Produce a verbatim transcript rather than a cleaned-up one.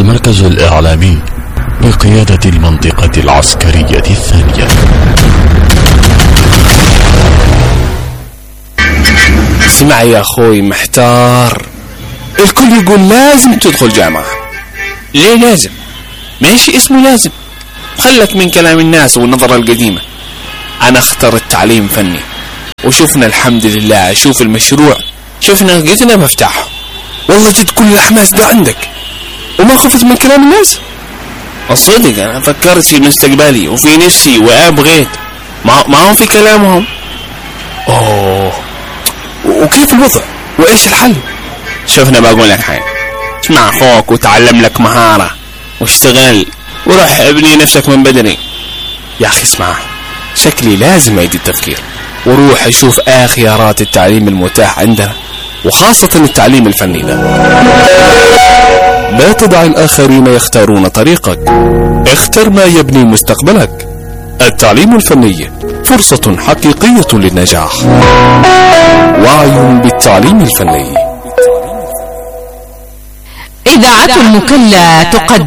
المركز الإعلامي بقيادة المنطقة العسكرية الثانية. اسمع يا أخوي، محتار. الكل يقول لازم تدخل جامعة. ليه لازم؟ ماشي اسمه لازم، خلك من كلام الناس والنظرة القديمة. أنا اختار التعليم فني، وشوفنا الحمد لله. شوف المشروع، شوفنا قدرنا مفتاحه. والله جد كل الحماس ده عندك وما خفت من كلام الناس. الصدق أنا فكرت في مستقبلي وفي نفسي وأبغيت ما ما هو في كلامهم. أوه، وكيف الوضع وإيش الحل؟ شوفنا بقول لك حاجة، اسمع أخوك وتعلم لك مهارة واشتغل وروح ابني نفسك من بدري. يا أخي اسمع، شكلي لازم أعيد التفكير وروح أشوف آه خيارات التعليم المتاح عندنا، وخاصة التعليم الفني ده. لا تدع الآخرين يختارون طريقك، اختر ما يبني مستقبلك. التعليم الفني فرصة حقيقية للنجاح. وعي بالتعليم الفني. إذاعة المكلا تقدم